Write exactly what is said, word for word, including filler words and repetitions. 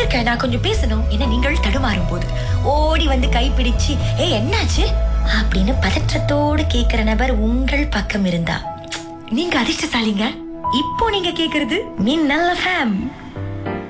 இருக்க, நான் கொஞ்சம் பேசணும் என நீங்கள் தடுமாறும் போது ஓடி வந்து கைப்பிடிச்சு ஏ என்னாச்சு அப்படின்னு பதற்றத்தோடு கேக்குற நபர் உங்கள் பக்கம் இருந்தா நீங்க அதிர்ஷ்டசாலிங்க. இப்போ நீங்க கேக்குறது மின்னல் எஃப்எம்.